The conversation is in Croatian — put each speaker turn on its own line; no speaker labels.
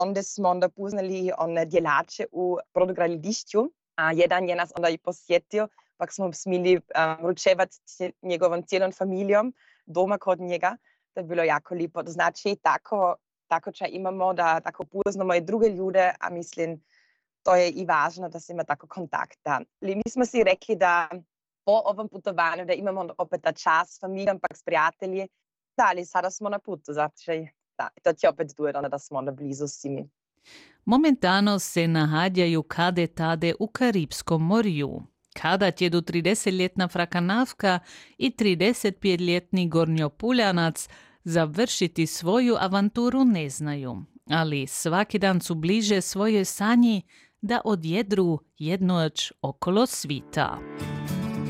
Onda smo onda poznali one djelače u brodogradilišću, a jedan je nas onda i posjetio, pa smo smjeli ručevati njegovom cijelom familijom doma kod njega. To je bilo jako lijepo. To znači tako če imamo, da tako poznamo i druge ljude, a mislim, to je i važno, da se ima tako kontakta. Mi smo si rekli, da po ovom putovanju, da imamo opet ta čas s familijom, pa s prijatelji, da, ali sada smo na putu, znači, da, to će opet duje, da smo na blizu s njimi.
Momentano se nahađaju kade tade u Karibskom morju. Kada je do 30-ljetna Frakanavka i 35-ljetni Gornjopuljanac završiti svoju avanturu ne znaju, ali svaki dan su bliže svojoj sanji da odjedru jednoć okolo svita.